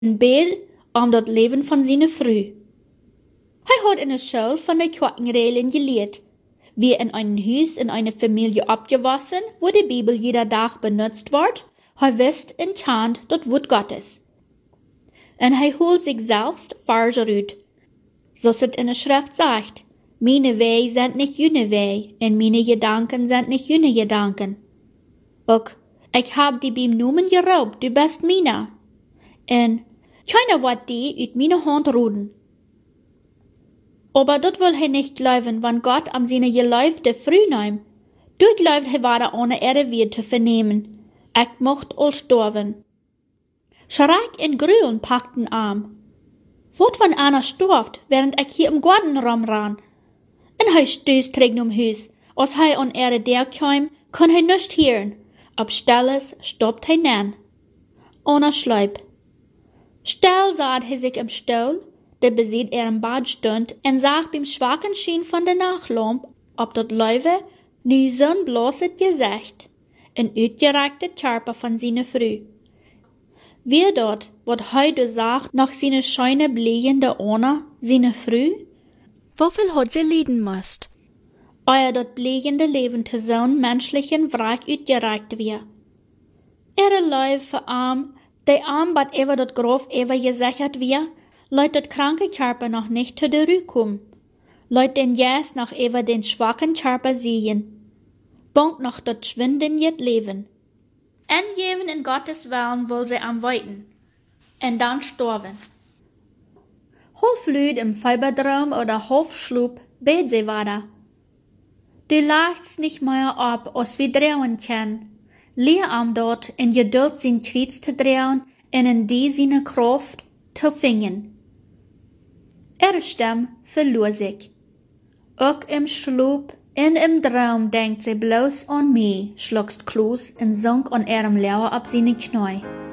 in bed om dat leven van zijn vrouw. Hij had in de school van de Quakenregeln geleerd, wie in einem Haus in einer Familie abgewassen, wo die Bibel jeder Tag benutzt wird, hij wist en kent dat Wort Gottes. En hij holt sich selbst Verse uit, zoals het in de Schrift sagt, meine Wege sind nicht jene Wege, en meine Gedanken sind nicht jene Gedanken. Ook, ik hab die beim Nomen geraubt, du bist mina. En, keiner wird die uit meine Hand roden. Aber dat will hij nicht glauben, wann Gott am seine Geläufte früh nahm. Du glaubt hij war ohne Erde weer te vernehmen. Ik mocht al sterven. Schreck en Grülen packten arm. Wat van einer storft, während ik hier im Garten rumran. En hij stößt trägt Huis. Als hij an Erde der kwam, kon hij nicht hören. Op Stelles stoppt hij nan. Ohne Schleip. Still saht hij sich im Stuhl, der bezit im Bad stund, en zag beim schwachen Schien von der Nachtlamp op dat luive, nu zonbloset gezicht, en uitgereikte Körper von seiner Frau. Wie dort, wat hij de zag nach seine scheine bliehende Ona, seine Frau? Wofür hat sie leiden müsst? Euer dat bliehende Leben te zo'n menschlichen Wraak uitgereikt wie. Luif für arm, de arm bat ever dat grof ever gesichert wie, leut dat kranke Körper noch nicht zu der Ruhe kommen. Leut den Jes noch ever den schwachen Körper sehen. Bonk noch dat schwindenjet Leben. En jeven in Gottes Willen will sie am weiten. En dann storven. Half lüd im Fiebertraum oder half schlup, bet sie weiter. Du lachst nicht mehr ab, als wir drehen können. Leer am dort in Geduld sein Kreuz zu drehen en in die seine Kraft zu fingen. Stimme verlor sich. Auch im Schlaf en im Traum denkt sie bloß an mich, schluckst Kloß en sank an ihrem Lauer ab seine Knie.